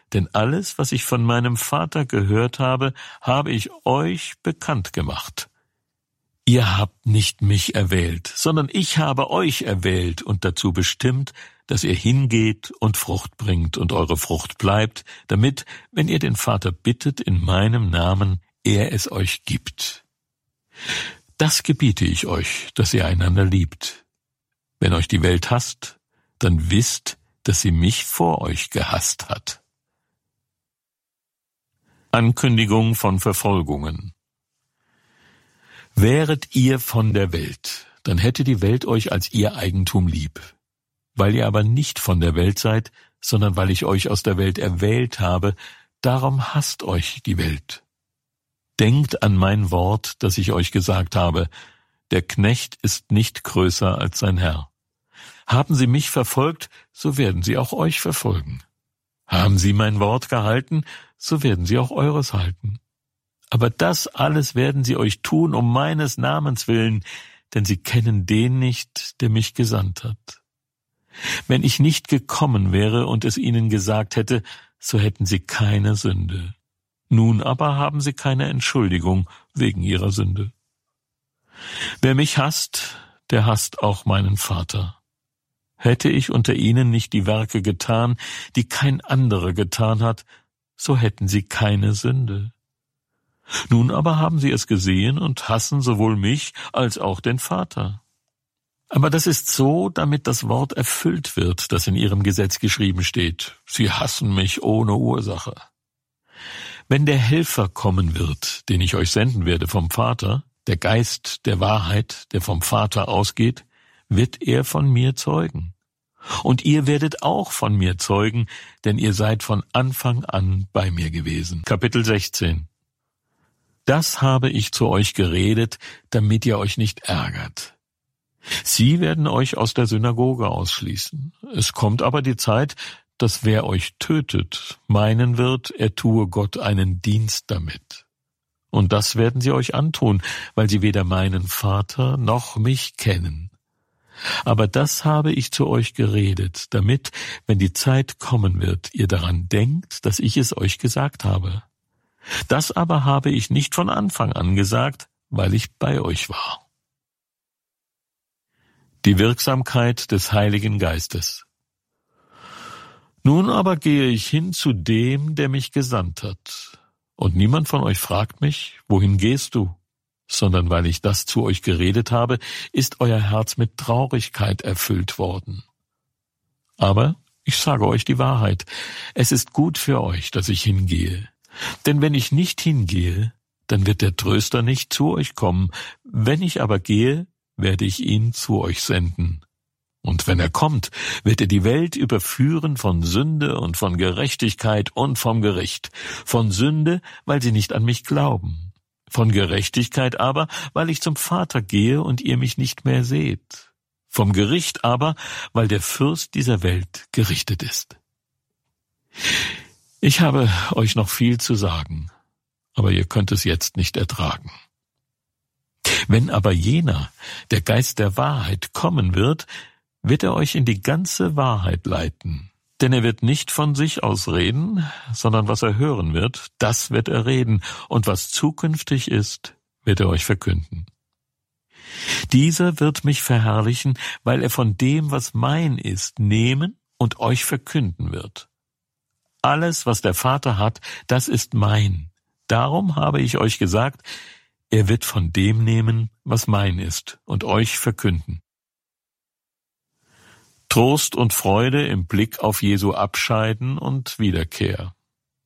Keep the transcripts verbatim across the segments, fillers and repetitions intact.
denn alles, was ich von meinem Vater gehört habe, habe ich euch bekannt gemacht. Ihr habt nicht mich erwählt, sondern ich habe euch erwählt und dazu bestimmt, dass ihr hingeht und Frucht bringt und eure Frucht bleibt, damit, wenn ihr den Vater bittet in meinem Namen, er es euch gibt. Das gebiete ich euch, dass ihr einander liebt. Wenn euch die Welt hasst, dann wisst, dass sie mich vor euch gehasst hat. Ankündigung von Verfolgungen. Wäret ihr von der Welt, dann hätte die Welt euch als ihr Eigentum lieb. Weil ihr aber nicht von der Welt seid, sondern weil ich euch aus der Welt erwählt habe, darum hasst euch die Welt. Denkt an mein Wort, das ich euch gesagt habe, der Knecht ist nicht größer als sein Herr. Haben sie mich verfolgt, so werden sie auch euch verfolgen. Haben sie mein Wort gehalten, so werden sie auch eures halten. Aber das alles werden sie euch tun um meines Namens willen, denn sie kennen den nicht, der mich gesandt hat. Wenn ich nicht gekommen wäre und es ihnen gesagt hätte, so hätten sie keine Sünde. Nun aber haben sie keine Entschuldigung wegen ihrer Sünde. Wer mich hasst, der hasst auch meinen Vater. Hätte ich unter ihnen nicht die Werke getan, die kein anderer getan hat, so hätten sie keine Sünde. Nun aber haben sie es gesehen und hassen sowohl mich als auch den Vater. Aber das ist so, damit das Wort erfüllt wird, das in ihrem Gesetz geschrieben steht. Sie hassen mich ohne Ursache. Wenn der Helfer kommen wird, den ich euch senden werde vom Vater, der Geist der Wahrheit, der vom Vater ausgeht, wird er von mir zeugen. Und ihr werdet auch von mir zeugen, denn ihr seid von Anfang an bei mir gewesen. Kapitel sechzehn. Das habe ich zu euch geredet, damit ihr euch nicht ärgert. Sie werden euch aus der Synagoge ausschließen. Es kommt aber die Zeit, dass wer euch tötet, meinen wird, er tue Gott einen Dienst damit. Und das werden sie euch antun, weil sie weder meinen Vater noch mich kennen. Aber das habe ich zu euch geredet, damit, wenn die Zeit kommen wird, ihr daran denkt, dass ich es euch gesagt habe. Das aber habe ich nicht von Anfang an gesagt, weil ich bei euch war. Die Wirksamkeit des Heiligen Geistes. Nun aber gehe ich hin zu dem, der mich gesandt hat. Und niemand von euch fragt mich, wohin gehst du? Sondern weil ich das zu euch geredet habe, ist euer Herz mit Traurigkeit erfüllt worden. Aber ich sage euch die Wahrheit, es ist gut für euch, dass ich hingehe. Denn wenn ich nicht hingehe, dann wird der Tröster nicht zu euch kommen. Wenn ich aber gehe, werde ich ihn zu euch senden. Und wenn er kommt, wird er die Welt überführen von Sünde und von Gerechtigkeit und vom Gericht. Von Sünde, weil sie nicht an mich glauben. Von Gerechtigkeit aber, weil ich zum Vater gehe und ihr mich nicht mehr seht. Vom Gericht aber, weil der Fürst dieser Welt gerichtet ist. Ich habe euch noch viel zu sagen, aber ihr könnt es jetzt nicht ertragen. Wenn aber jener, der Geist der Wahrheit, kommen wird, wird er euch in die ganze Wahrheit leiten. Denn er wird nicht von sich aus reden, sondern was er hören wird, das wird er reden, und was zukünftig ist, wird er euch verkünden. Dieser wird mich verherrlichen, weil er von dem, was mein ist, nehmen und euch verkünden wird. Alles, was der Vater hat, das ist mein. Darum habe ich euch gesagt, er wird von dem nehmen, was mein ist, und euch verkünden. Trost und Freude im Blick auf Jesu Abscheiden und Wiederkehr.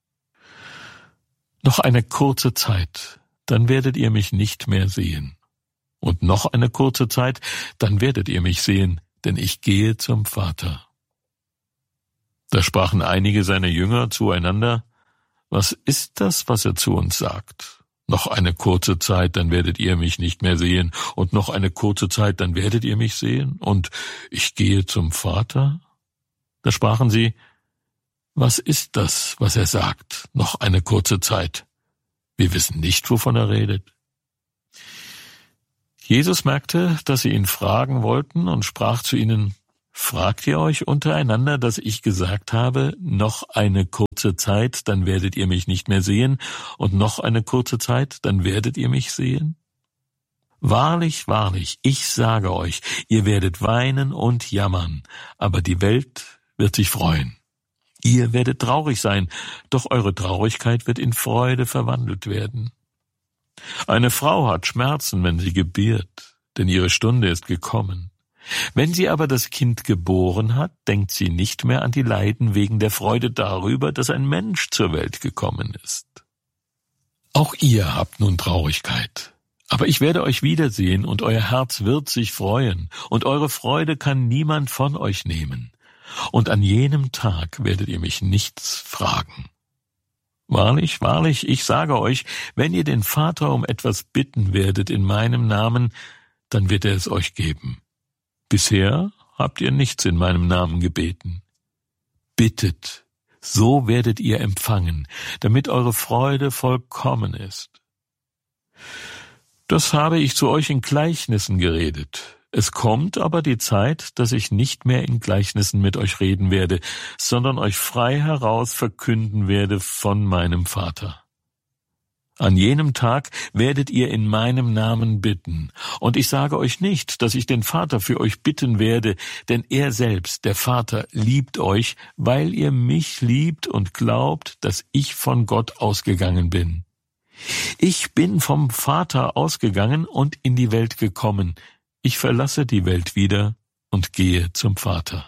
Noch eine kurze Zeit, dann werdet ihr mich nicht mehr sehen. Und noch eine kurze Zeit, dann werdet ihr mich sehen, denn ich gehe zum Vater. Da sprachen einige seiner Jünger zueinander, was ist das, was er zu uns sagt? Noch eine kurze Zeit, dann werdet ihr mich nicht mehr sehen, und noch eine kurze Zeit, dann werdet ihr mich sehen, und ich gehe zum Vater? Da sprachen sie, was ist das, was er sagt? Noch eine kurze Zeit. Wir wissen nicht, wovon er redet. Jesus merkte, dass sie ihn fragen wollten, und sprach zu ihnen, Fragt ihr euch untereinander, dass ich gesagt habe, noch eine kurze Zeit, dann werdet ihr mich nicht mehr sehen, und noch eine kurze Zeit, dann werdet ihr mich sehen? Wahrlich, wahrlich, ich sage euch, ihr werdet weinen und jammern, aber die Welt wird sich freuen. Ihr werdet traurig sein, doch eure Traurigkeit wird in Freude verwandelt werden. Eine Frau hat Schmerzen, wenn sie gebiert, denn ihre Stunde ist gekommen. Wenn sie aber das Kind geboren hat, denkt sie nicht mehr an die Leiden wegen der Freude darüber, dass ein Mensch zur Welt gekommen ist. Auch ihr habt nun Traurigkeit, aber ich werde euch wiedersehen und euer Herz wird sich freuen und eure Freude kann niemand von euch nehmen. Und an jenem Tag werdet ihr mich nichts fragen. Wahrlich, wahrlich, ich sage euch, wenn ihr den Vater um etwas bitten werdet in meinem Namen, dann wird er es euch geben. Bisher habt ihr nichts in meinem Namen gebeten. Bittet, so werdet ihr empfangen, damit eure Freude vollkommen ist. Das habe ich zu euch in Gleichnissen geredet. Es kommt aber die Zeit, dass ich nicht mehr in Gleichnissen mit euch reden werde, sondern euch frei heraus verkünden werde von meinem Vater. An jenem Tag werdet ihr in meinem Namen bitten, und ich sage euch nicht, dass ich den Vater für euch bitten werde, denn er selbst, der Vater, liebt euch, weil ihr mich liebt und glaubt, dass ich von Gott ausgegangen bin. Ich bin vom Vater ausgegangen und in die Welt gekommen. Ich verlasse die Welt wieder und gehe zum Vater.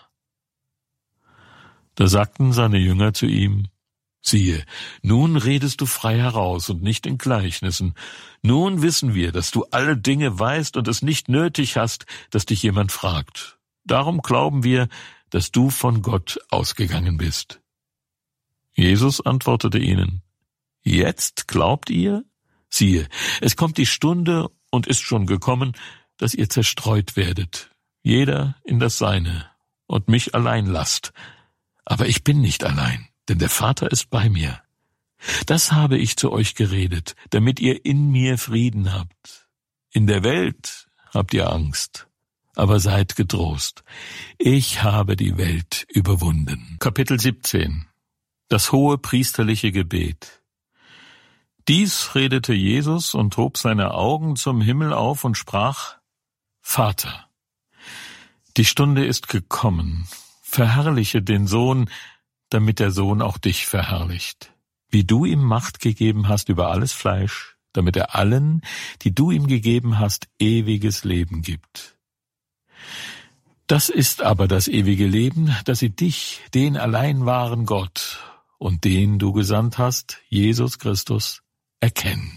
Da sagten seine Jünger zu ihm: Siehe, nun redest du frei heraus und nicht in Gleichnissen. Nun wissen wir, dass du alle Dinge weißt und es nicht nötig hast, dass dich jemand fragt. Darum glauben wir, dass du von Gott ausgegangen bist. Jesus antwortete ihnen: Jetzt glaubt ihr? Siehe, es kommt die Stunde und ist schon gekommen, dass ihr zerstreut werdet, jeder in das Seine, und mich allein lasst. Aber ich bin nicht allein, denn der Vater ist bei mir. Das habe ich zu euch geredet, damit ihr in mir Frieden habt. In der Welt habt ihr Angst, aber seid getrost. Ich habe die Welt überwunden. Kapitel siebzehn. Das hohe priesterliche Gebet. Dies redete Jesus und hob seine Augen zum Himmel auf und sprach: Vater, die Stunde ist gekommen. Verherrliche den Sohn, damit der Sohn auch dich verherrlicht. Wie du ihm Macht gegeben hast über alles Fleisch, damit er allen, die du ihm gegeben hast, ewiges Leben gibt. Das ist aber das ewige Leben, dass sie dich, den allein wahren Gott und den du gesandt hast, Jesus Christus, erkennen.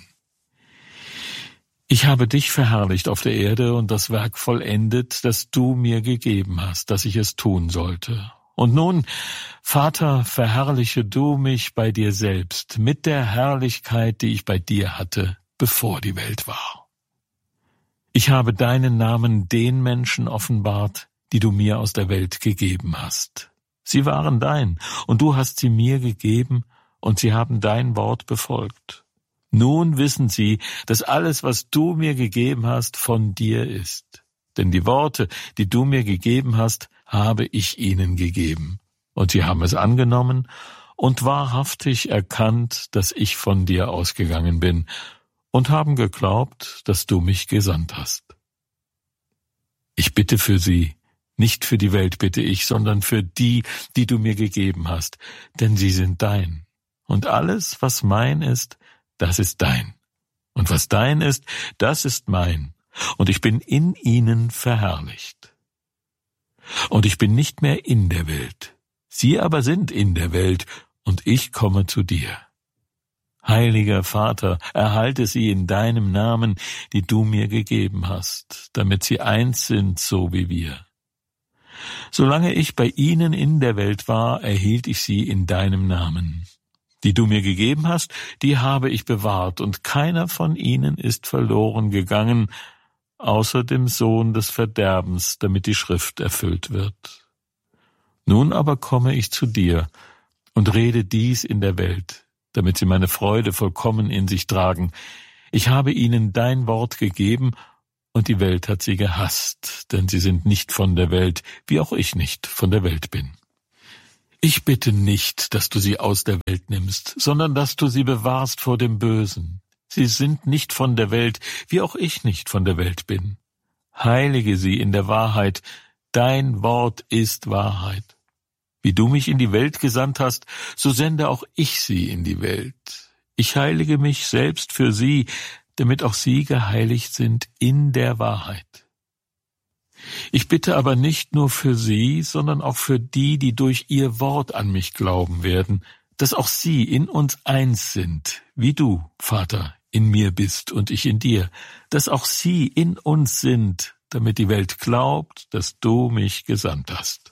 Ich habe dich verherrlicht auf der Erde und das Werk vollendet, das du mir gegeben hast, dass ich es tun sollte. Und nun, Vater, verherrliche du mich bei dir selbst mit der Herrlichkeit, die ich bei dir hatte, bevor die Welt war. Ich habe deinen Namen den Menschen offenbart, die du mir aus der Welt gegeben hast. Sie waren dein, und du hast sie mir gegeben, und sie haben dein Wort befolgt. Nun wissen sie, dass alles, was du mir gegeben hast, von dir ist. Denn die Worte, die du mir gegeben hast, habe ich ihnen gegeben. Und sie haben es angenommen und wahrhaftig erkannt, dass ich von dir ausgegangen bin, und haben geglaubt, dass du mich gesandt hast. Ich bitte für sie, nicht für die Welt bitte ich, sondern für die, die du mir gegeben hast, denn sie sind dein. Und alles, was mein ist, das ist dein. Und was dein ist, das ist mein. Und ich bin in ihnen verherrlicht. Und ich bin nicht mehr in der Welt. Sie aber sind in der Welt, und ich komme zu dir. Heiliger Vater, erhalte sie in deinem Namen, die du mir gegeben hast, damit sie eins sind, so wie wir. Solange ich bei ihnen in der Welt war, erhielt ich sie in deinem Namen. Die du mir gegeben hast, die habe ich bewahrt, und keiner von ihnen ist verloren gegangen, außer dem Sohn des Verderbens, damit die Schrift erfüllt wird. Nun aber komme ich zu dir und rede dies in der Welt, damit sie meine Freude vollkommen in sich tragen. Ich habe ihnen dein Wort gegeben, und die Welt hat sie gehasst, denn sie sind nicht von der Welt, wie auch ich nicht von der Welt bin. Ich bitte nicht, dass du sie aus der Welt nimmst, sondern dass du sie bewahrst vor dem Bösen. Sie sind nicht von der Welt, wie auch ich nicht von der Welt bin. Heilige sie in der Wahrheit, dein Wort ist Wahrheit. Wie du mich in die Welt gesandt hast, so sende auch ich sie in die Welt. Ich heilige mich selbst für sie, damit auch sie geheiligt sind in der Wahrheit. Ich bitte aber nicht nur für sie, sondern auch für die, die durch ihr Wort an mich glauben werden, dass auch sie in uns eins sind, wie du, Vater, in mir bist und ich in dir, dass auch sie in uns sind, damit die Welt glaubt, dass du mich gesandt hast.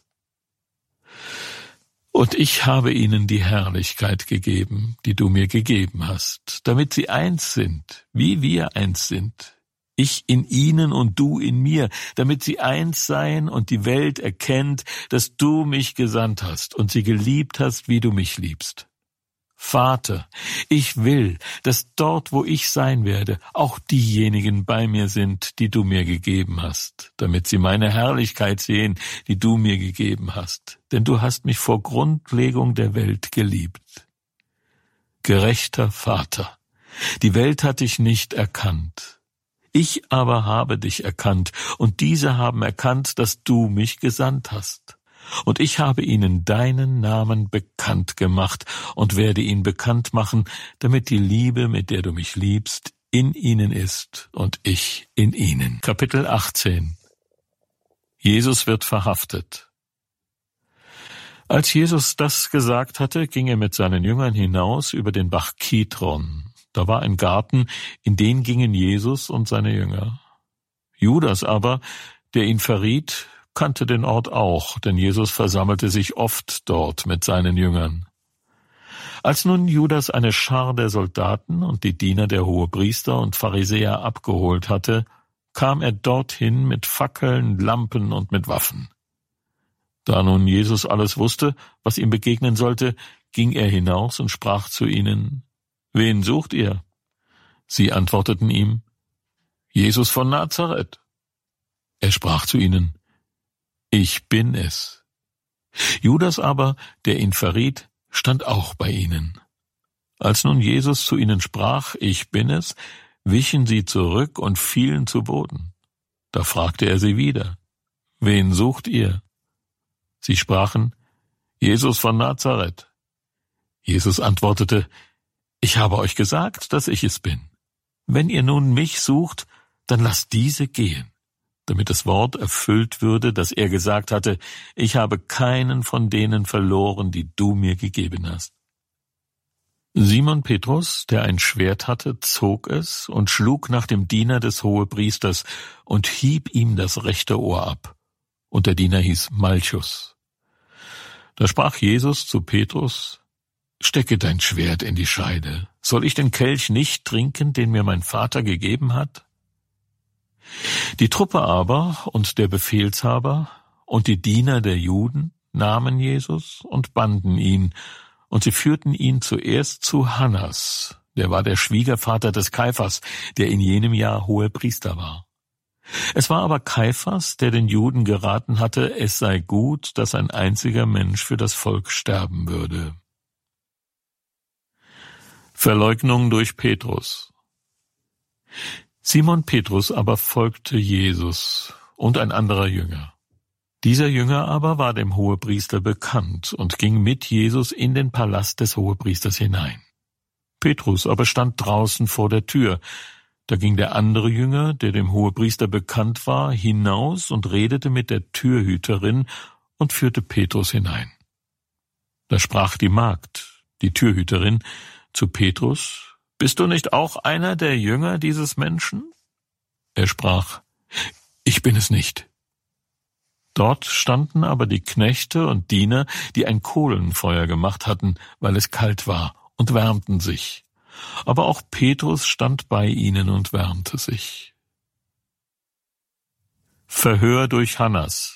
Und ich habe ihnen die Herrlichkeit gegeben, die du mir gegeben hast, damit sie eins sind, wie wir eins sind. Ich in ihnen und du in mir, damit sie eins seien und die Welt erkennt, dass du mich gesandt hast und sie geliebt hast, wie du mich liebst. Vater, ich will, dass dort, wo ich sein werde, auch diejenigen bei mir sind, die du mir gegeben hast, damit sie meine Herrlichkeit sehen, die du mir gegeben hast. Denn du hast mich vor Grundlegung der Welt geliebt. Gerechter Vater, die Welt hat dich nicht erkannt. Ich aber habe dich erkannt, und diese haben erkannt, dass du mich gesandt hast. Und ich habe ihnen deinen Namen bekannt gemacht und werde ihn bekannt machen, damit die Liebe, mit der du mich liebst, in ihnen ist und ich in ihnen. Kapitel achtzehn. Jesus wird verhaftet. Als Jesus das gesagt hatte, ging er mit seinen Jüngern hinaus über den Bach Kidron. Da war ein Garten, in den gingen Jesus und seine Jünger. Judas aber, der ihn verriet, kannte den Ort auch, denn Jesus versammelte sich oft dort mit seinen Jüngern. Als nun Judas eine Schar der Soldaten und die Diener der Hohepriester und Pharisäer abgeholt hatte, kam er dorthin mit Fackeln, Lampen und mit Waffen. Da nun Jesus alles wusste, was ihm begegnen sollte, ging er hinaus und sprach zu ihnen: »Wen sucht ihr?« Sie antworteten ihm: »Jesus von Nazareth.« Er sprach zu ihnen: »Ich bin es.« Judas aber, der ihn verriet, stand auch bei ihnen. Als nun Jesus zu ihnen sprach: »Ich bin es«, wichen sie zurück und fielen zu Boden. Da fragte er sie wieder: »Wen sucht ihr?« Sie sprachen: »Jesus von Nazareth.« Jesus antwortete: »Ich habe euch gesagt, dass ich es bin. Wenn ihr nun mich sucht, dann lasst diese gehen.« Damit das Wort erfüllt würde, das er gesagt hatte: »Ich habe keinen von denen verloren, die du mir gegeben hast.« Simon Petrus, der ein Schwert hatte, zog es und schlug nach dem Diener des Hohepriesters und hieb ihm das rechte Ohr ab. Und der Diener hieß Malchus. Da sprach Jesus zu Petrus: »Stecke dein Schwert in die Scheide. Soll ich den Kelch nicht trinken, den mir mein Vater gegeben hat?« Die Truppe aber und der Befehlshaber und die Diener der Juden nahmen Jesus und banden ihn, und sie führten ihn zuerst zu Hannas, der war der Schwiegervater des Kaiphas, der in jenem Jahr Hohepriester war. Es war aber Kaiphas, der den Juden geraten hatte, es sei gut, dass ein einziger Mensch für das Volk sterben würde. Verleugnung durch Petrus. Simon Petrus aber folgte Jesus und ein anderer Jünger. Dieser Jünger aber war dem Hohepriester bekannt und ging mit Jesus in den Palast des Hohepriesters hinein. Petrus aber stand draußen vor der Tür. Da ging der andere Jünger, der dem Hohepriester bekannt war, hinaus und redete mit der Türhüterin und führte Petrus hinein. Da sprach die Magd, die Türhüterin, zu Petrus: »Bist du nicht auch einer der Jünger dieses Menschen?« Er sprach: »Ich bin es nicht.« Dort standen aber die Knechte und Diener, die ein Kohlenfeuer gemacht hatten, weil es kalt war, und wärmten sich. Aber auch Petrus stand bei ihnen und wärmte sich. Verhör durch Hannas.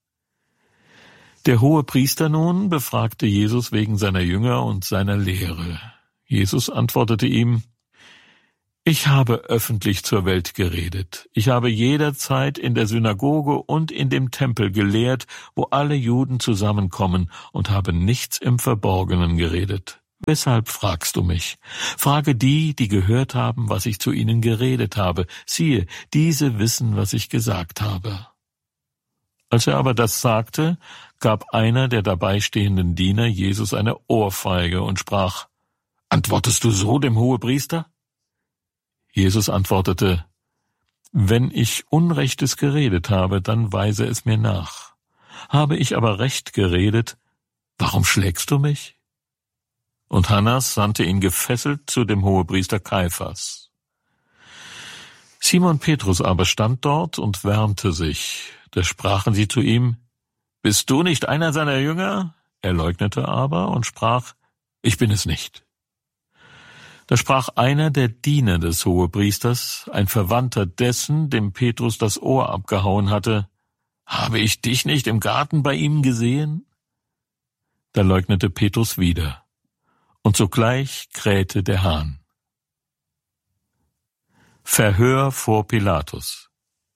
Der Hohepriester nun befragte Jesus wegen seiner Jünger und seiner Lehre. Jesus antwortete ihm: Ich habe öffentlich zur Welt geredet. Ich habe jederzeit in der Synagoge und in dem Tempel gelehrt, wo alle Juden zusammenkommen, und habe nichts im Verborgenen geredet. Weshalb fragst du mich? Frage die, die gehört haben, was ich zu ihnen geredet habe. Siehe, diese wissen, was ich gesagt habe. Als er aber das sagte, gab einer der dabei stehenden Diener Jesus eine Ohrfeige und sprach: Antwortest du so dem Hohepriester? Jesus antwortete: Wenn ich Unrechtes geredet habe, dann weise es mir nach. Habe ich aber Recht geredet, warum schlägst du mich? Und Hannas sandte ihn gefesselt zu dem Hohepriester Kaiphas. Simon Petrus aber stand dort und wärmte sich. Da sprachen sie zu ihm: Bist du nicht einer seiner Jünger? Er leugnete aber und sprach: Ich bin es nicht. Da sprach einer der Diener des Hohepriesters, ein Verwandter dessen, dem Petrus das Ohr abgehauen hatte: Habe ich dich nicht im Garten bei ihm gesehen? Da leugnete Petrus wieder, und sogleich krähte der Hahn. Verhör vor Pilatus.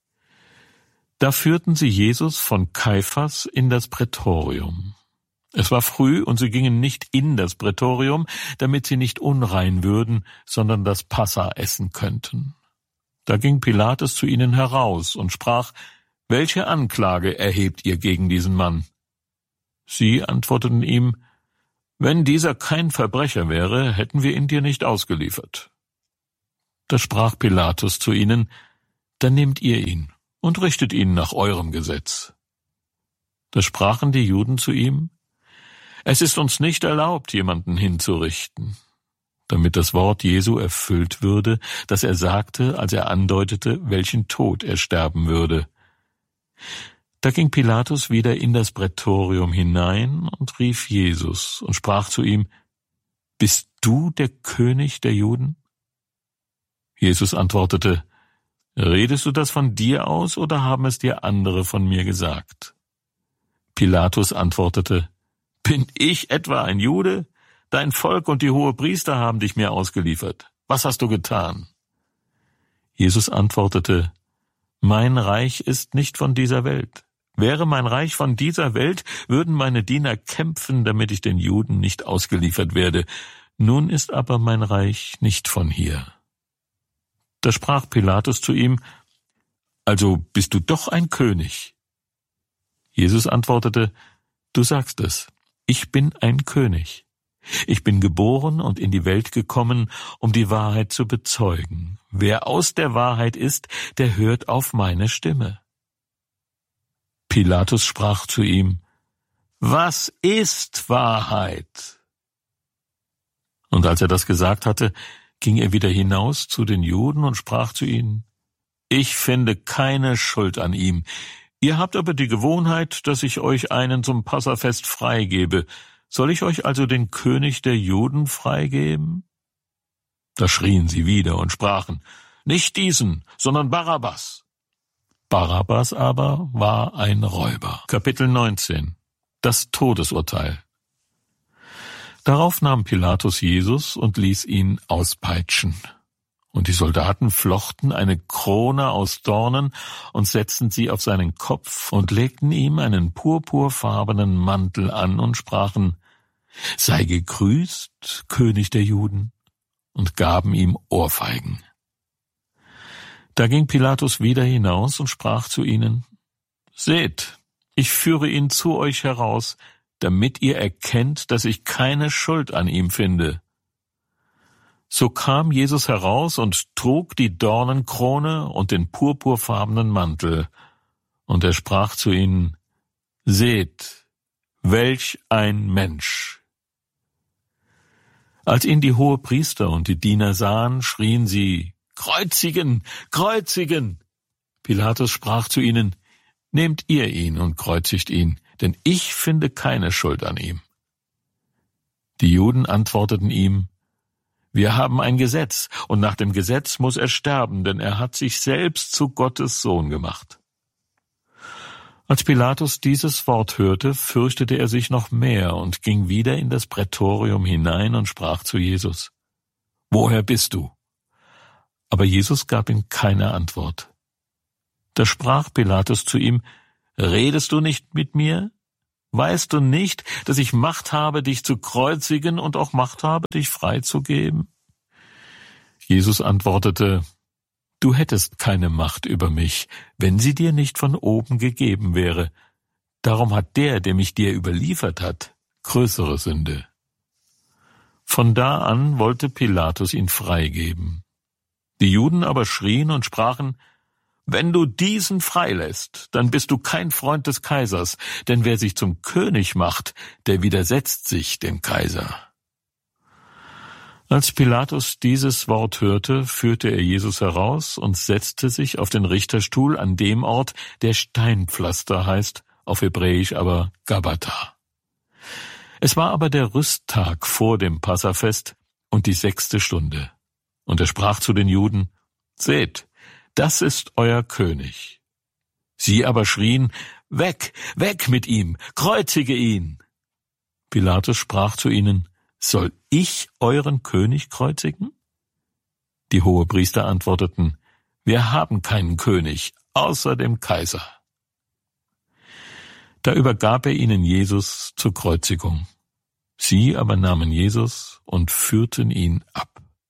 Da führten sie Jesus von Kaiphas in das Prätorium. Es war früh, und sie gingen nicht in das Prätorium, damit sie nicht unrein würden, sondern das Passa essen könnten. Da ging Pilatus zu ihnen heraus und sprach: Welche Anklage erhebt ihr gegen diesen Mann? Sie antworteten ihm: Wenn dieser kein Verbrecher wäre, hätten wir ihn dir nicht ausgeliefert. Da sprach Pilatus zu ihnen: Dann nehmt ihr ihn und richtet ihn nach eurem Gesetz. Da sprachen die Juden zu ihm: Es ist uns nicht erlaubt, jemanden hinzurichten, damit das Wort Jesu erfüllt würde, das er sagte, als er andeutete, welchen Tod er sterben würde. Da ging Pilatus wieder in das Prätorium hinein und rief Jesus und sprach zu ihm: Bist du der König der Juden? Jesus antwortete: Redest du das von dir aus, oder haben es dir andere von mir gesagt? Pilatus antwortete: Bin ich etwa ein Jude? Dein Volk und die Hohepriester haben dich mir ausgeliefert. Was hast du getan? Jesus antwortete: Mein Reich ist nicht von dieser Welt. Wäre mein Reich von dieser Welt, würden meine Diener kämpfen, damit ich den Juden nicht ausgeliefert werde. Nun ist aber mein Reich nicht von hier. Da sprach Pilatus zu ihm: Also bist du doch ein König? Jesus antwortete: Du sagst es. Ich bin ein König. Ich bin geboren und in die Welt gekommen, um die Wahrheit zu bezeugen. Wer aus der Wahrheit ist, der hört auf meine Stimme. Pilatus sprach zu ihm: Was ist Wahrheit? Und als er das gesagt hatte, ging er wieder hinaus zu den Juden und sprach zu ihnen: Ich finde keine Schuld an ihm. Ihr habt aber die Gewohnheit, dass ich euch einen zum Passafest freigebe. Soll ich euch also den König der Juden freigeben? Da schrien sie wieder und sprachen: Nicht diesen, sondern Barabbas. Barabbas aber war ein Räuber. Kapitel neunzehn. Das Todesurteil. Darauf nahm Pilatus Jesus und ließ ihn auspeitschen. Und die Soldaten flochten eine Krone aus Dornen und setzten sie auf seinen Kopf und legten ihm einen purpurfarbenen Mantel an und sprachen: Sei gegrüßt, König der Juden, und gaben ihm Ohrfeigen. Da ging Pilatus wieder hinaus und sprach zu ihnen: Seht, ich führe ihn zu euch heraus, damit ihr erkennt, dass ich keine Schuld an ihm finde. So kam Jesus heraus und trug die Dornenkrone und den purpurfarbenen Mantel, und er sprach zu ihnen: Seht, welch ein Mensch! Als ihn die Hohepriester und die Diener sahen, schrien sie: Kreuzigen! Kreuzigen! Pilatus sprach zu ihnen: Nehmt ihr ihn und kreuzigt ihn, denn ich finde keine Schuld an ihm. Die Juden antworteten ihm: Wir haben ein Gesetz, und nach dem Gesetz muss er sterben, denn er hat sich selbst zu Gottes Sohn gemacht. Als Pilatus dieses Wort hörte, fürchtete er sich noch mehr und ging wieder in das Prätorium hinein und sprach zu Jesus: Woher bist du? Aber Jesus gab ihm keine Antwort. Da sprach Pilatus zu ihm: Redest du nicht mit mir? Weißt du nicht, dass ich Macht habe, dich zu kreuzigen und auch Macht habe, dich freizugeben? Jesus antwortete: Du hättest keine Macht über mich, wenn sie dir nicht von oben gegeben wäre. Darum hat der, der mich dir überliefert hat, größere Sünde. Von da an wollte Pilatus ihn freigeben. Die Juden aber schrien und sprachen: Wenn du diesen freilässt, dann bist du kein Freund des Kaisers, denn wer sich zum König macht, der widersetzt sich dem Kaiser. Als Pilatus dieses Wort hörte, führte er Jesus heraus und setzte sich auf den Richterstuhl an dem Ort, der Steinpflaster heißt, auf Hebräisch aber Gabbatha. Es war aber der Rüsttag vor dem Passafest und die sechste Stunde. Und er sprach zu den Juden: Seht, das ist euer König. Sie aber schrien: Weg, weg mit ihm, kreuzige ihn! Pilatus sprach zu ihnen: Soll ich euren König kreuzigen? Die Hohepriester antworteten: Wir haben keinen König, außer dem Kaiser. Da übergab er ihnen Jesus zur Kreuzigung. Sie aber nahmen Jesus und führten ihn ab.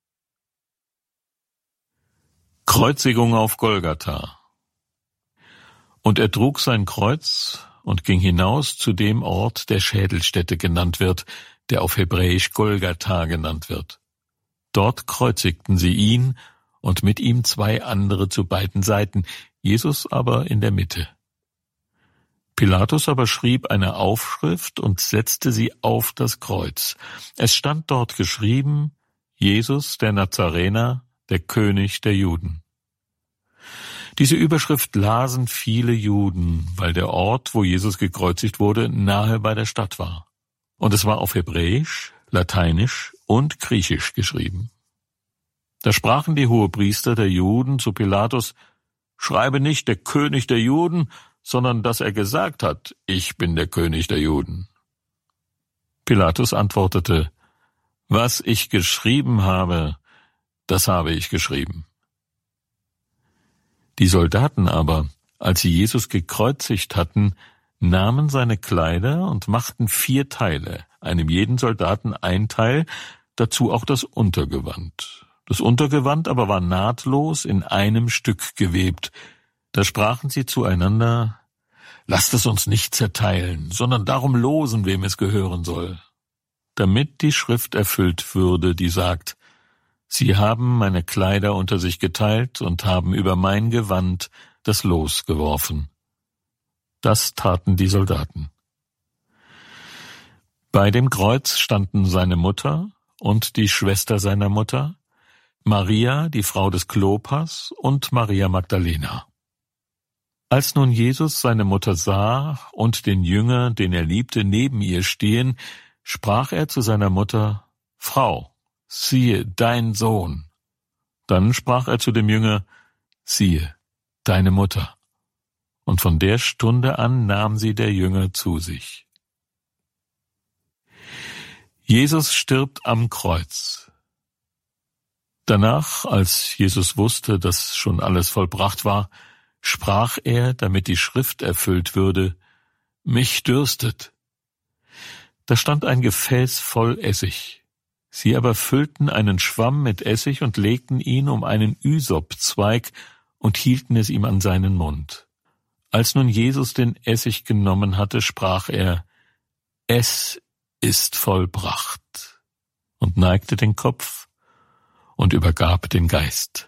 Kreuzigung auf Golgatha. Und er trug sein Kreuz und ging hinaus zu dem Ort, der Schädelstätte genannt wird, der auf Hebräisch Golgatha genannt wird. Dort kreuzigten sie ihn und mit ihm zwei andere zu beiden Seiten, Jesus aber in der Mitte. Pilatus aber schrieb eine Aufschrift und setzte sie auf das Kreuz. Es stand dort geschrieben: Jesus, der Nazarener, der König der Juden. Diese Überschrift lasen viele Juden, weil der Ort, wo Jesus gekreuzigt wurde, nahe bei der Stadt war. Und es war auf Hebräisch, Lateinisch und Griechisch geschrieben. Da sprachen die Hohepriester der Juden zu Pilatus: Schreibe nicht der König der Juden, sondern dass er gesagt hat: Ich bin der König der Juden. Pilatus antwortete: Was ich geschrieben habe, das habe ich geschrieben. Die Soldaten aber, als sie Jesus gekreuzigt hatten, nahmen seine Kleider und machten vier Teile, einem jeden Soldaten ein Teil, dazu auch das Untergewand. Das Untergewand aber war nahtlos in einem Stück gewebt. Da sprachen sie zueinander: Lasst es uns nicht zerteilen, sondern darum losen, wem es gehören soll. Damit die Schrift erfüllt würde, die sagt: Sie haben meine Kleider unter sich geteilt und haben über mein Gewand das Los geworfen. Das taten die Soldaten. Bei dem Kreuz standen seine Mutter und die Schwester seiner Mutter, Maria, die Frau des Klopas, und Maria Magdalena. Als nun Jesus seine Mutter sah und den Jünger, den er liebte, neben ihr stehen, sprach er zu seiner Mutter: Frau, siehe, dein Sohn. Dann sprach er zu dem Jünger: Siehe, deine Mutter. Und von der Stunde an nahm sie der Jünger zu sich. Jesus stirbt am Kreuz. Danach, als Jesus wusste, dass schon alles vollbracht war, sprach er, damit die Schrift erfüllt würde: Mich dürstet. Da stand ein Gefäß voll Essig. Sie aber füllten einen Schwamm mit Essig und legten ihn um einen Ysopzweig und hielten es ihm an seinen Mund. Als nun Jesus den Essig genommen hatte, sprach er: Es ist vollbracht, und neigte den Kopf und übergab den Geist.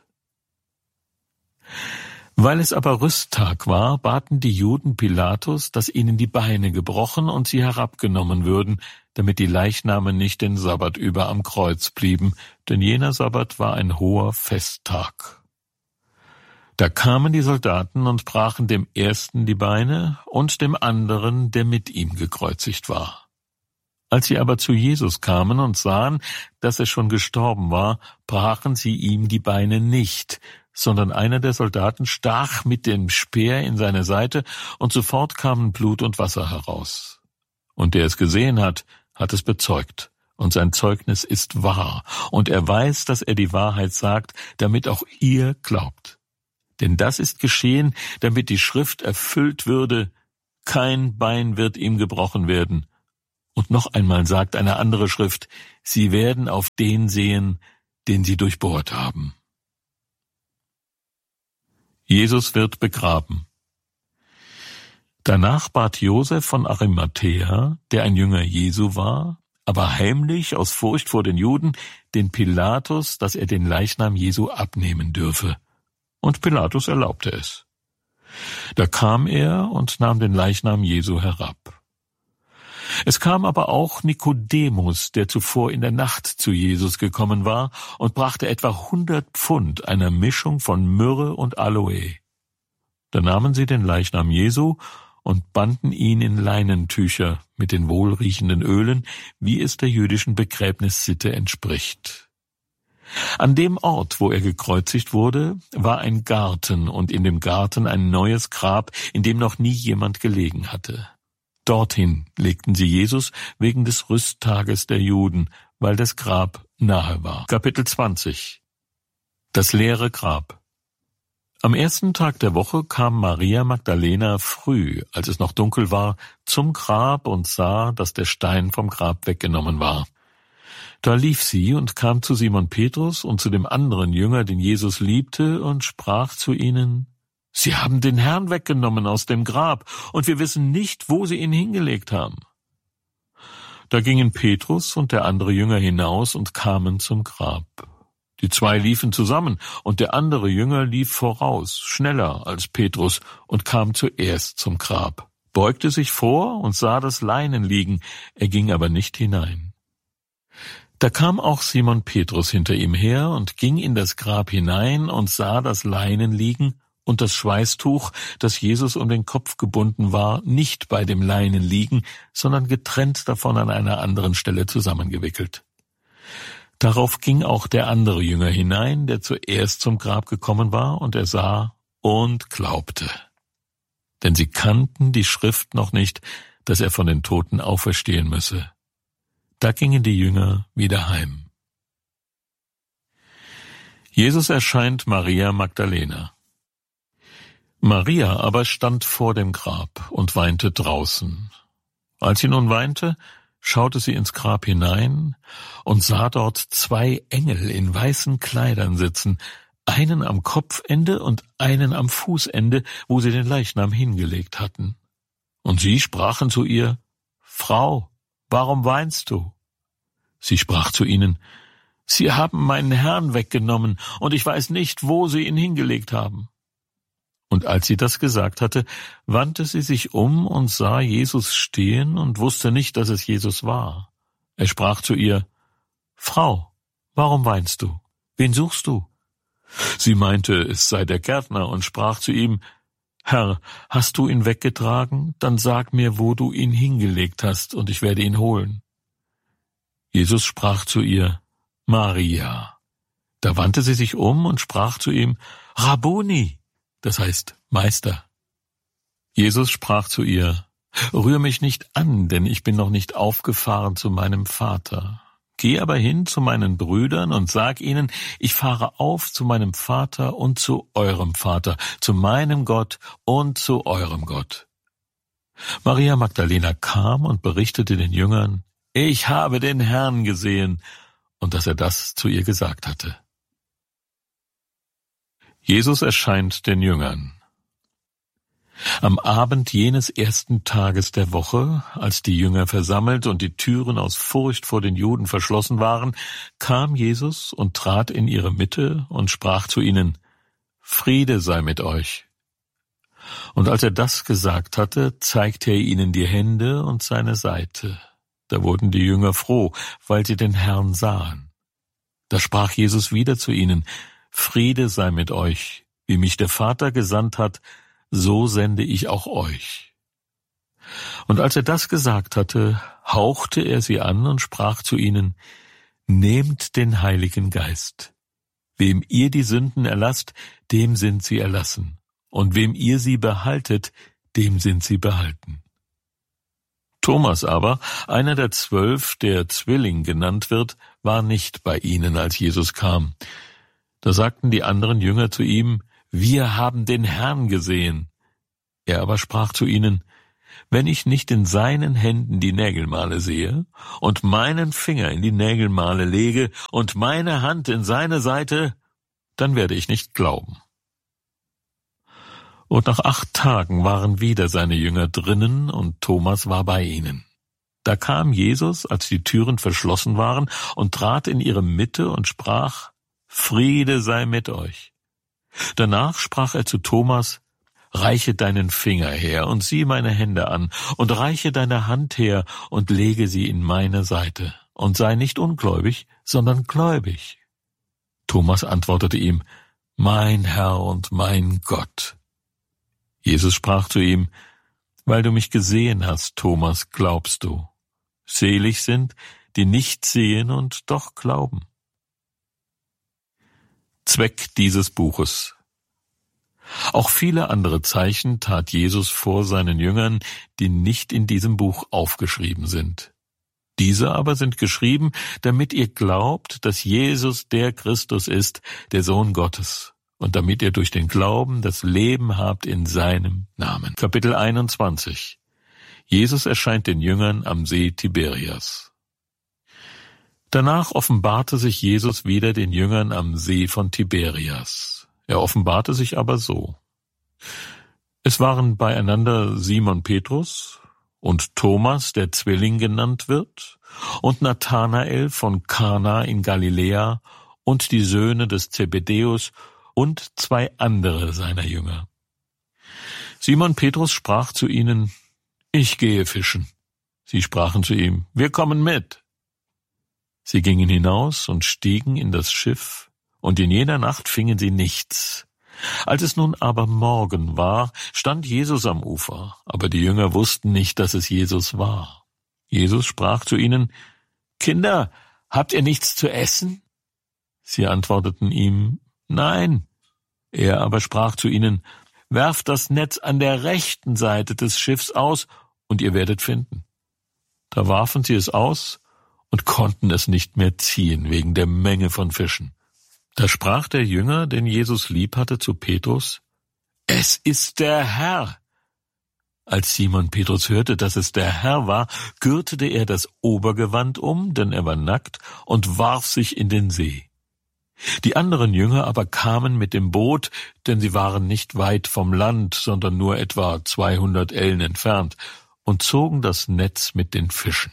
Weil es aber Rüsttag war, baten die Juden Pilatus, dass ihnen die Beine gebrochen und sie herabgenommen würden, damit die Leichname nicht den Sabbat über am Kreuz blieben, denn jener Sabbat war ein hoher Festtag. Da kamen die Soldaten und brachen dem ersten die Beine und dem anderen, der mit ihm gekreuzigt war. Als sie aber zu Jesus kamen und sahen, dass er schon gestorben war, brachen sie ihm die Beine nicht, sondern einer der Soldaten stach mit dem Speer in seine Seite, und sofort kamen Blut und Wasser heraus. Und der es gesehen hat, hat es bezeugt, und sein Zeugnis ist wahr, und er weiß, dass er die Wahrheit sagt, damit auch ihr glaubt. Denn das ist geschehen, damit die Schrift erfüllt würde, kein Bein wird ihm gebrochen werden. Und noch einmal sagt eine andere Schrift, sie werden auf den sehen, den sie durchbohrt haben. Jesus wird begraben. Danach bat Josef von Arimathäa, der ein Jünger Jesu war, aber heimlich aus Furcht vor den Juden, den Pilatus, dass er den Leichnam Jesu abnehmen dürfe. Und Pilatus erlaubte es. Da kam er und nahm den Leichnam Jesu herab. Es kam aber auch Nikodemus, der zuvor in der Nacht zu Jesus gekommen war, und brachte etwa hundert Pfund einer Mischung von Myrrhe und Aloe. Da nahmen sie den Leichnam Jesu und banden ihn in Leinentücher mit den wohlriechenden Ölen, wie es der jüdischen Begräbnissitte entspricht. An dem Ort, wo er gekreuzigt wurde, war ein Garten und in dem Garten ein neues Grab, in dem noch nie jemand gelegen hatte. Dorthin legten sie Jesus wegen des Rüsttages der Juden, weil das Grab nahe war. Kapitel zwanzig. Das leere Grab. Am ersten Tag der Woche kam Maria Magdalena früh, als es noch dunkel war, zum Grab und sah, dass der Stein vom Grab weggenommen war. Da lief sie und kam zu Simon Petrus und zu dem anderen Jünger, den Jesus liebte, und sprach zu ihnen: Sie haben den Herrn weggenommen aus dem Grab, und wir wissen nicht, wo sie ihn hingelegt haben. Da gingen Petrus und der andere Jünger hinaus und kamen zum Grab. Die zwei liefen zusammen, und der andere Jünger lief voraus, schneller als Petrus, und kam zuerst zum Grab, beugte sich vor und sah das Leinen liegen, er ging aber nicht hinein. Da kam auch Simon Petrus hinter ihm her und ging in das Grab hinein und sah das Leinen liegen und das Schweißtuch, das Jesus um den Kopf gebunden war, nicht bei dem Leinen liegen, sondern getrennt davon an einer anderen Stelle zusammengewickelt. Darauf ging auch der andere Jünger hinein, der zuerst zum Grab gekommen war, und er sah und glaubte. Denn sie kannten die Schrift noch nicht, dass er von den Toten auferstehen müsse. Da gingen die Jünger wieder heim. Jesus erscheint Maria Magdalena. Maria aber stand vor dem Grab und weinte draußen. Als sie nun weinte, schaute sie ins Grab hinein und sah dort zwei Engel in weißen Kleidern sitzen, einen am Kopfende und einen am Fußende, wo sie den Leichnam hingelegt hatten. Und sie sprachen zu ihr: Frau, warum weinst du? Sie sprach zu ihnen: Sie haben meinen Herrn weggenommen, und ich weiß nicht, wo sie ihn hingelegt haben. Und als sie das gesagt hatte, wandte sie sich um und sah Jesus stehen und wusste nicht, dass es Jesus war. Er sprach zu ihr: Frau, warum weinst du? Wen suchst du? Sie meinte, es sei der Gärtner, und sprach zu ihm: Herr, hast du ihn weggetragen? Dann sag mir, wo du ihn hingelegt hast, und ich werde ihn holen. Jesus sprach zu ihr: Maria. Da wandte sie sich um und sprach zu ihm: Rabboni, das heißt Meister. Jesus sprach zu ihr: Rühr mich nicht an, denn ich bin noch nicht aufgefahren zu meinem Vater. Geh aber hin zu meinen Brüdern und sag ihnen, ich fahre auf zu meinem Vater und zu eurem Vater, zu meinem Gott und zu eurem Gott. Maria Magdalena kam und berichtete den Jüngern: Ich habe den Herrn gesehen, und dass er das zu ihr gesagt hatte. Jesus erscheint den Jüngern. Am Abend jenes ersten Tages der Woche, als die Jünger versammelt und die Türen aus Furcht vor den Juden verschlossen waren, kam Jesus und trat in ihre Mitte und sprach zu ihnen: Friede sei mit euch. Und als er das gesagt hatte, zeigte er ihnen die Hände und seine Seite. Da wurden die Jünger froh, weil sie den Herrn sahen. Da sprach Jesus wieder zu ihnen: Friede sei mit euch. Wie mich der Vater gesandt hat, so sende ich auch euch. Und als er das gesagt hatte, hauchte er sie an und sprach zu ihnen: Nehmt den Heiligen Geist. Wem ihr die Sünden erlasst, dem sind sie erlassen. Und wem ihr sie behaltet, dem sind sie behalten. Thomas aber, einer der zwölf, der Zwilling genannt wird, war nicht bei ihnen, als Jesus kam. Da sagten die anderen Jünger zu ihm: Wir haben den Herrn gesehen. Er aber sprach zu ihnen: Wenn ich nicht in seinen Händen die Nägelmale sehe und meinen Finger in die Nägelmale lege und meine Hand in seine Seite, dann werde ich nicht glauben. Und nach acht Tagen waren wieder seine Jünger drinnen, und Thomas war bei ihnen. Da kam Jesus, als die Türen verschlossen waren, und trat in ihre Mitte und sprach: Friede sei mit euch. Danach sprach er zu Thomas: Reiche deinen Finger her und sieh meine Hände an, und reiche deine Hand her und lege sie in meine Seite, und sei nicht ungläubig, sondern gläubig. Thomas antwortete ihm: Mein Herr und mein Gott. Jesus sprach zu ihm: Weil du mich gesehen hast, Thomas, glaubst du. Selig sind, die nicht sehen und doch glauben. Zweck dieses Buches. Auch viele andere Zeichen tat Jesus vor seinen Jüngern, die nicht in diesem Buch aufgeschrieben sind. Diese aber sind geschrieben, damit ihr glaubt, dass Jesus der Christus ist, der Sohn Gottes, und damit ihr durch den Glauben das Leben habt in seinem Namen. Kapitel einundzwanzig. Jesus erscheint den Jüngern am See Tiberias. Danach offenbarte sich Jesus wieder den Jüngern am See von Tiberias. Er offenbarte sich aber so: Es waren beieinander Simon Petrus und Thomas, der Zwilling genannt wird, und Nathanael von Kana in Galiläa und die Söhne des Zebedäus und zwei andere seiner Jünger. Simon Petrus sprach zu ihnen: Ich gehe fischen. Sie sprachen zu ihm: Wir kommen mit. Sie gingen hinaus und stiegen in das Schiff, und in jener Nacht fingen sie nichts. Als es nun aber Morgen war, stand Jesus am Ufer, aber die Jünger wussten nicht, dass es Jesus war. Jesus sprach zu ihnen: Kinder, habt ihr nichts zu essen? Sie antworteten ihm: Nein. Er aber sprach zu ihnen: Werft das Netz an der rechten Seite des Schiffs aus, und ihr werdet finden. Da warfen sie es aus und konnten es nicht mehr ziehen, wegen der Menge von Fischen. Da sprach der Jünger, den Jesus lieb hatte, zu Petrus: Es ist der Herr. Als Simon Petrus hörte, dass es der Herr war, gürtete er das Obergewand um, denn er war nackt, und warf sich in den See. Die anderen Jünger aber kamen mit dem Boot, denn sie waren nicht weit vom Land, sondern nur etwa zweihundert Ellen entfernt, und zogen das Netz mit den Fischen.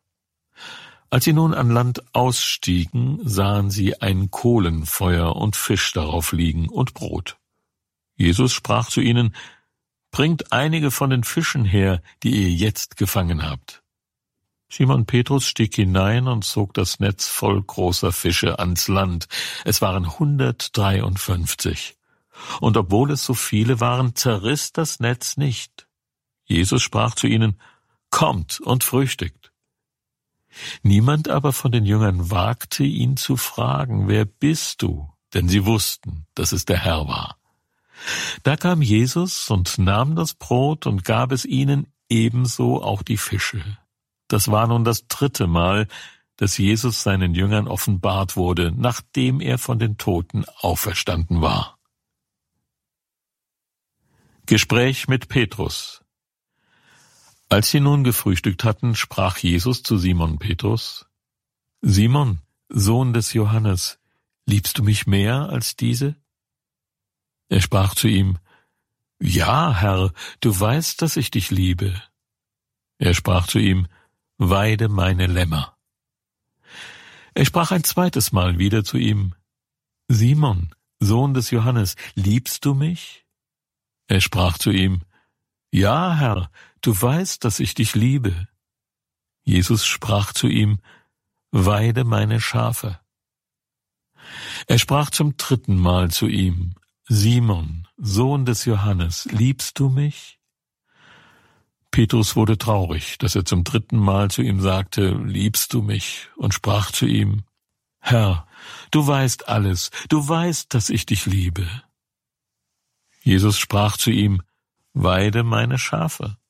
Als sie nun an Land ausstiegen, sahen sie ein Kohlenfeuer und Fisch darauf liegen und Brot. Jesus sprach zu ihnen: Bringt einige von den Fischen her, die ihr jetzt gefangen habt. Simon Petrus stieg hinein und zog das Netz voll großer Fische ans Land. Es waren hundertdreiundfünfzig. Und obwohl es so viele waren, zerriss das Netz nicht. Jesus sprach zu ihnen: Kommt und frühstückt. Niemand aber von den Jüngern wagte, ihn zu fragen: Wer bist du? Denn sie wussten, dass es der Herr war. Da kam Jesus und nahm das Brot und gab es ihnen, ebenso auch die Fische. Das war nun das dritte Mal, dass Jesus seinen Jüngern offenbart wurde, nachdem er von den Toten auferstanden war. Gespräch mit Petrus. Als sie nun gefrühstückt hatten, sprach Jesus zu Simon Petrus: Simon, Sohn des Johannes, liebst du mich mehr als diese? Er sprach zu ihm: Ja, Herr, du weißt, dass ich dich liebe. Er sprach zu ihm: Weide meine Lämmer. Er sprach ein zweites Mal wieder zu ihm: Simon, Sohn des Johannes, liebst du mich? Er sprach zu ihm: Ja, Herr, du weißt, dass ich dich liebe. Jesus sprach zu ihm: Weide meine Schafe. Er sprach zum dritten Mal zu ihm: Simon, Sohn des Johannes, liebst du mich? Petrus wurde traurig, dass er zum dritten Mal zu ihm sagte: Liebst du mich? Und sprach zu ihm: Herr, du weißt alles, du weißt, dass ich dich liebe. Jesus sprach zu ihm: Weide meine Schafe.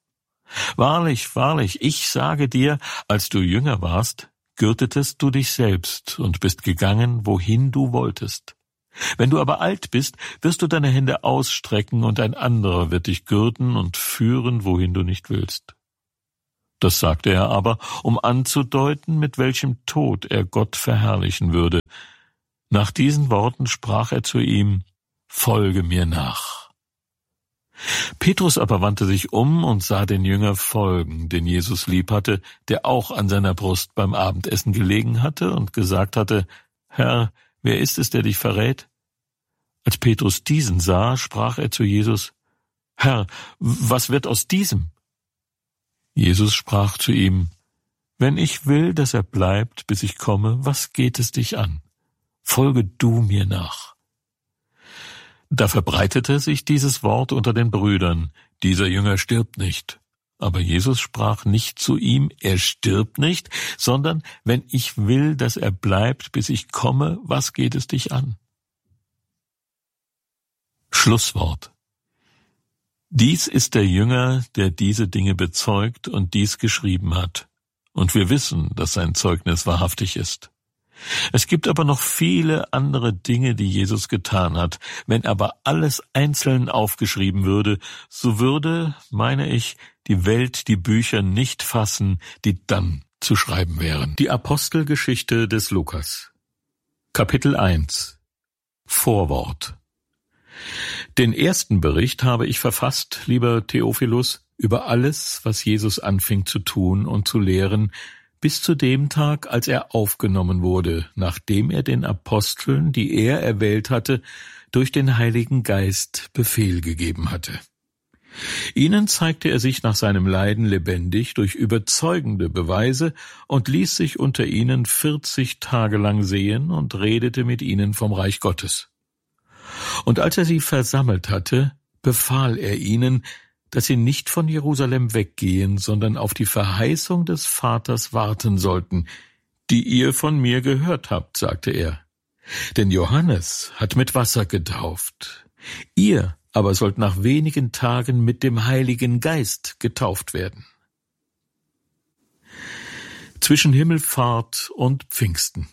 Wahrlich, wahrlich, ich sage dir, als du jünger warst, gürtetest du dich selbst und bist gegangen, wohin du wolltest. Wenn du aber alt bist, wirst du deine Hände ausstrecken und ein anderer wird dich gürten und führen, wohin du nicht willst. Das sagte er aber, um anzudeuten, mit welchem Tod er Gott verherrlichen würde. Nach diesen Worten sprach er zu ihm: Folge mir nach. Petrus aber wandte sich um und sah den Jünger folgen, den Jesus lieb hatte, der auch an seiner Brust beim Abendessen gelegen hatte und gesagt hatte: Herr, wer ist es, der dich verrät? Als Petrus diesen sah, sprach er zu Jesus: Herr, was wird aus diesem? Jesus sprach zu ihm: Wenn ich will, dass er bleibt, bis ich komme, was geht es dich an? Folge du mir nach. Da verbreitete sich dieses Wort unter den Brüdern: Dieser Jünger stirbt nicht. Aber Jesus sprach nicht zu ihm: Er stirbt nicht, sondern: Wenn ich will, dass er bleibt, bis ich komme, was geht es dich an? Schlusswort. Dies ist der Jünger, der diese Dinge bezeugt und dies geschrieben hat. Und wir wissen, dass sein Zeugnis wahrhaftig ist. Es gibt aber noch viele andere Dinge, die Jesus getan hat. Wenn aber alles einzeln aufgeschrieben würde, so würde, meine ich, die Welt die Bücher nicht fassen, die dann zu schreiben wären. Die Apostelgeschichte des Lukas. Kapitel eins. Vorwort. Den ersten Bericht habe ich verfasst, lieber Theophilus, über alles, was Jesus anfing zu tun und zu lehren, bis zu dem Tag, als er aufgenommen wurde, nachdem er den Aposteln, die er erwählt hatte, durch den Heiligen Geist Befehl gegeben hatte. Ihnen zeigte er sich nach seinem Leiden lebendig durch überzeugende Beweise und ließ sich unter ihnen vierzig Tage lang sehen und redete mit ihnen vom Reich Gottes. Und als er sie versammelt hatte, befahl er ihnen, dass sie nicht von Jerusalem weggehen, sondern auf die Verheißung des Vaters warten sollten, die ihr von mir gehört habt, sagte er. Denn Johannes hat mit Wasser getauft. Ihr aber sollt nach wenigen Tagen mit dem Heiligen Geist getauft werden. Zwischen Himmelfahrt und Pfingsten.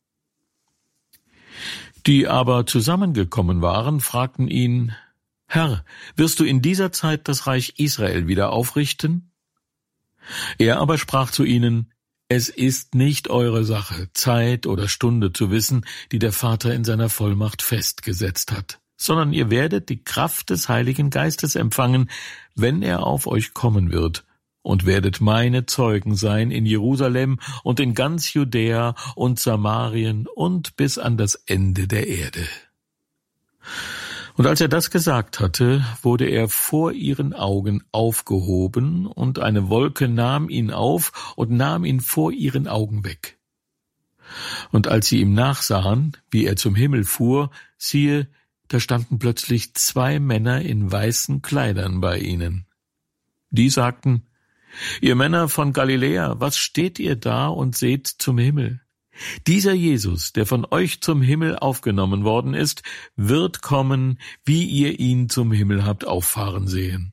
Die aber zusammengekommen waren, fragten ihn: Herr, wirst du in dieser Zeit das Reich Israel wieder aufrichten? Er aber sprach zu ihnen: Es ist nicht eure Sache, Zeit oder Stunde zu wissen, die der Vater in seiner Vollmacht festgesetzt hat, sondern ihr werdet die Kraft des Heiligen Geistes empfangen, wenn er auf euch kommen wird, und werdet meine Zeugen sein in Jerusalem und in ganz Judäa und Samarien und bis an das Ende der Erde. Und als er das gesagt hatte, wurde er vor ihren Augen aufgehoben, und eine Wolke nahm ihn auf und nahm ihn vor ihren Augen weg. Und als sie ihm nachsahen, wie er zum Himmel fuhr, siehe, da standen plötzlich zwei Männer in weißen Kleidern bei ihnen. Die sagten: Ihr Männer von Galiläa, was steht ihr da und seht zum Himmel? Dieser Jesus, der von euch zum Himmel aufgenommen worden ist, wird kommen, wie ihr ihn zum Himmel habt auffahren sehen.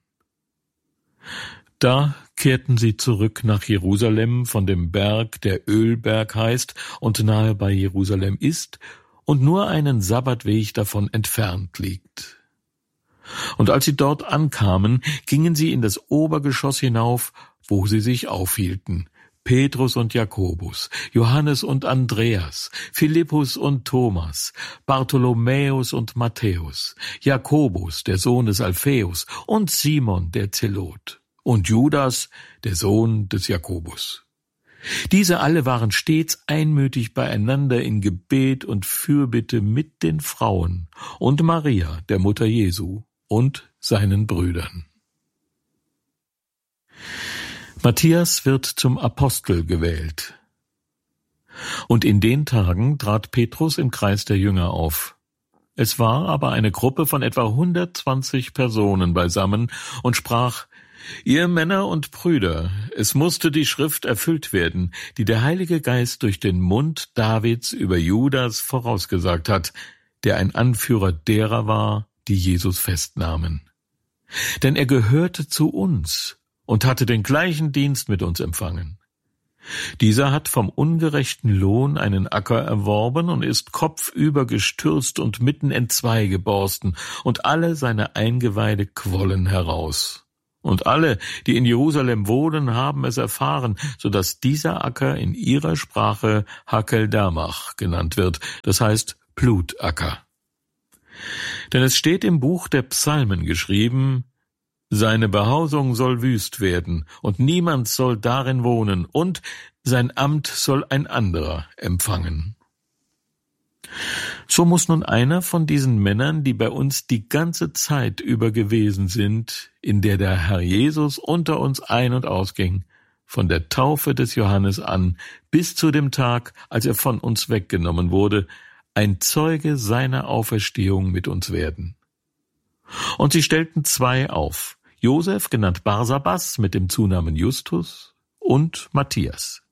Da kehrten sie zurück nach Jerusalem von dem Berg, der Ölberg heißt und nahe bei Jerusalem ist und nur einen Sabbatweg davon entfernt liegt. Und als sie dort ankamen, gingen sie in das Obergeschoss hinauf, wo sie sich aufhielten: Petrus und Jakobus, Johannes und Andreas, Philippus und Thomas, Bartholomäus und Matthäus, Jakobus, der Sohn des Alpheus, und Simon, der Zelot, und Judas, der Sohn des Jakobus. Diese alle waren stets einmütig beieinander in Gebet und Fürbitte mit den Frauen und Maria, der Mutter Jesu, und seinen Brüdern. Matthias wird zum Apostel gewählt. Und in den Tagen trat Petrus im Kreis der Jünger auf. Es war aber eine Gruppe von etwa hundertzwanzig Personen beisammen und sprach: Ihr Männer und Brüder, es musste die Schrift erfüllt werden, die der Heilige Geist durch den Mund Davids über Judas vorausgesagt hat, der ein Anführer derer war, die Jesus festnahmen. Denn er gehörte zu uns, und hatte den gleichen Dienst mit uns empfangen. Dieser hat vom ungerechten Lohn einen Acker erworben und ist kopfüber gestürzt und mitten entzwei geborsten, und alle seine Eingeweide quollen heraus. Und alle, die in Jerusalem wohnen, haben es erfahren, so dass dieser Acker in ihrer Sprache Hakeldamach genannt wird, das heißt Blutacker. Denn es steht im Buch der Psalmen geschrieben: Seine Behausung soll wüst werden, und niemand soll darin wohnen, und sein Amt soll ein anderer empfangen. So muss nun einer von diesen Männern, die bei uns die ganze Zeit über gewesen sind, in der der Herr Jesus unter uns ein- und ausging, von der Taufe des Johannes an bis zu dem Tag, als er von uns weggenommen wurde, ein Zeuge seiner Auferstehung mit uns werden. Und sie stellten zwei auf: Josef, genannt Barsabas, mit dem Zunamen Justus, und Matthias.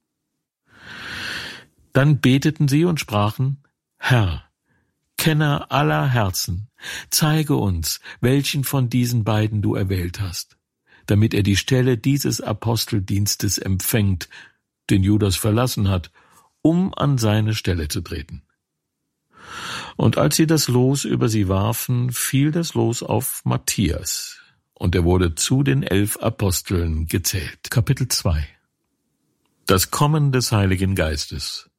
Dann beteten sie und sprachen: Herr, Kenner aller Herzen, zeige uns, welchen von diesen beiden du erwählt hast, damit er die Stelle dieses Aposteldienstes empfängt, den Judas verlassen hat, um an seine Stelle zu treten. Und als sie das Los über sie warfen, fiel das Los auf Matthias, und er wurde zu den elf Aposteln gezählt. Kapitel zwei. Das Kommen des Heiligen Geistes.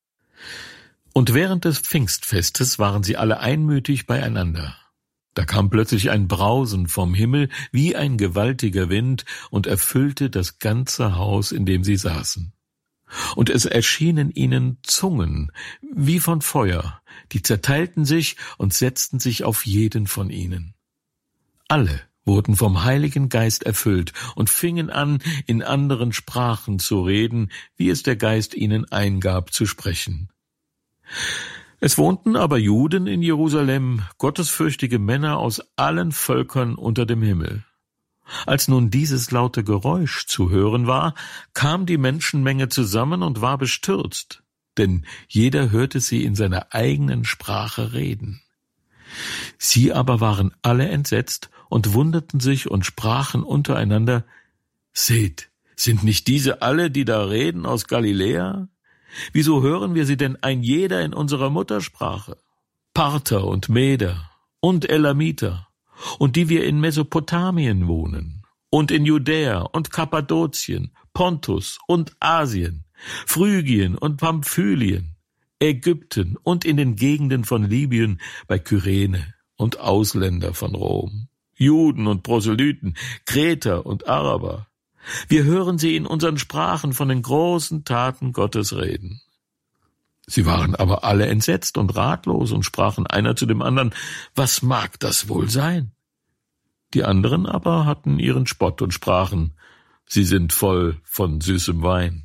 Und während des Pfingstfestes waren sie alle einmütig beieinander. Da kam plötzlich ein Brausen vom Himmel wie ein gewaltiger Wind und erfüllte das ganze Haus, in dem sie saßen. Und es erschienen ihnen Zungen wie von Feuer, die zerteilten sich und setzten sich auf jeden von ihnen. Alle wurden vom Heiligen Geist erfüllt und fingen an, in anderen Sprachen zu reden, wie es der Geist ihnen eingab zu sprechen. Es wohnten aber Juden in Jerusalem, gottesfürchtige Männer aus allen Völkern unter dem Himmel. Als nun dieses laute Geräusch zu hören war, kam die Menschenmenge zusammen und war bestürzt, denn jeder hörte sie in seiner eigenen Sprache reden. Sie aber waren alle entsetzt und wunderten sich und sprachen untereinander: Seht, sind nicht diese alle, die da reden, aus Galiläa? Wieso hören wir sie denn ein jeder in unserer Muttersprache? Parther und Meder und Elamiter, und die wir in Mesopotamien wohnen, und in Judäa und Kappadokien, Pontus und Asien, Phrygien und Pamphylien, Ägypten und in den Gegenden von Libyen bei Kyrene und Ausländer von Rom, Juden und Proselyten, Kreter und Araber. Wir hören sie in unseren Sprachen von den großen Taten Gottes reden. Sie waren aber alle entsetzt und ratlos und sprachen einer zu dem anderen: Was mag das wohl sein? Die anderen aber hatten ihren Spott und sprachen: Sie sind voll von süßem Wein.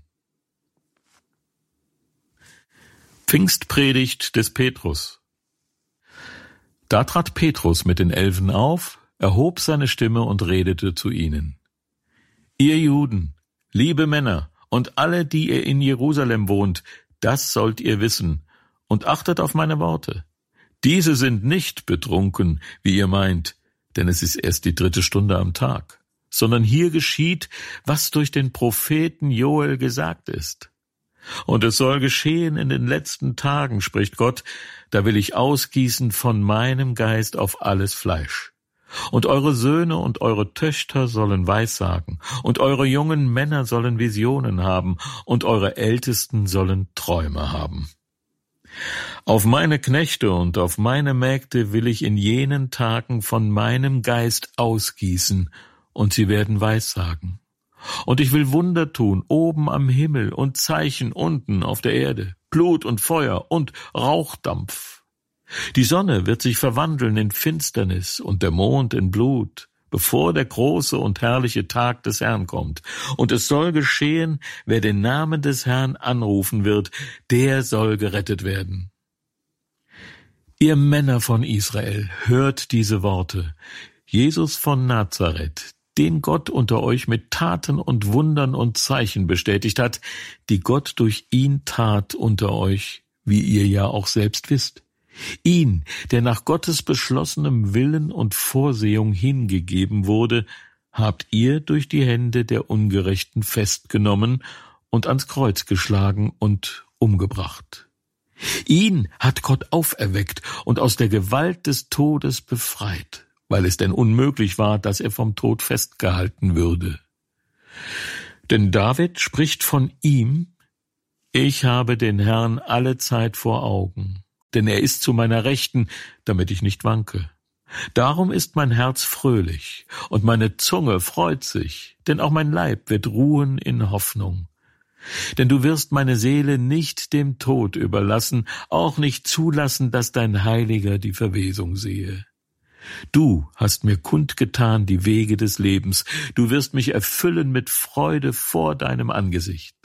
Pfingstpredigt des Petrus. Da trat Petrus mit den Elfen auf, erhob seine Stimme und redete zu ihnen: Ihr Juden, liebe Männer und alle, die ihr in Jerusalem wohnt, das sollt ihr wissen, und achtet auf meine Worte. Diese sind nicht betrunken, wie ihr meint, denn es ist erst die dritte Stunde am Tag, sondern hier geschieht, was durch den Propheten Joel gesagt ist. Und es soll geschehen in den letzten Tagen, spricht Gott, da will ich ausgießen von meinem Geist auf alles Fleisch. Und eure Söhne und eure Töchter sollen Weissagen, und eure jungen Männer sollen Visionen haben, und eure Ältesten sollen Träume haben. Auf meine Knechte und auf meine Mägde will ich in jenen Tagen von meinem Geist ausgießen, und sie werden Weissagen. Und ich will Wunder tun, oben am Himmel und Zeichen unten auf der Erde, Blut und Feuer und Rauchdampf. Die Sonne wird sich verwandeln in Finsternis und der Mond in Blut, bevor der große und herrliche Tag des Herrn kommt. Und es soll geschehen, wer den Namen des Herrn anrufen wird, der soll gerettet werden. Ihr Männer von Israel, hört diese Worte. Jesus von Nazareth, den Gott unter euch mit Taten und Wundern und Zeichen bestätigt hat, die Gott durch ihn tat unter euch, wie ihr ja auch selbst wisst. Ihn, der nach Gottes beschlossenem Willen und Vorsehung hingegeben wurde, habt ihr durch die Hände der Ungerechten festgenommen und ans Kreuz geschlagen und umgebracht. Ihn hat Gott auferweckt und aus der Gewalt des Todes befreit, weil es denn unmöglich war, dass er vom Tod festgehalten würde. Denn David spricht von ihm: Ich habe den Herrn alle Zeit vor Augen, denn er ist zu meiner Rechten, damit ich nicht wanke. Darum ist mein Herz fröhlich und meine Zunge freut sich, denn auch mein Leib wird ruhen in Hoffnung. Denn du wirst meine Seele nicht dem Tod überlassen, auch nicht zulassen, dass dein Heiliger die Verwesung sehe. Du hast mir kundgetan die Wege des Lebens, du wirst mich erfüllen mit Freude vor deinem Angesicht.